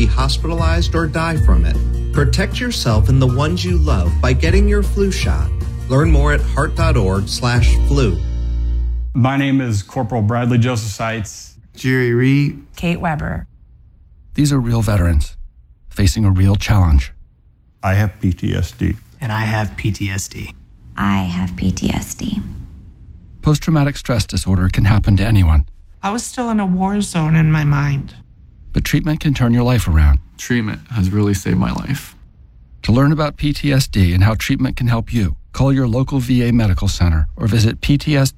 hospitalized or die from it. Protect yourself and the ones you love by getting your flu shot. Learn more at heart.org/flu. My name is Corporal Bradley Joseph Seitz. Jerry Reed. Kate Weber. These are real veterans facing a real challenge. I have PTSD. And I have PTSD. I have PTSD. Post-traumatic stress disorder can happen to anyone. I was still in a war zone in my mind. But treatment can turn your life around. Treatment has really saved my life. To learn about PTSD and how treatment can help you, call your local VA medical center or visit PTSD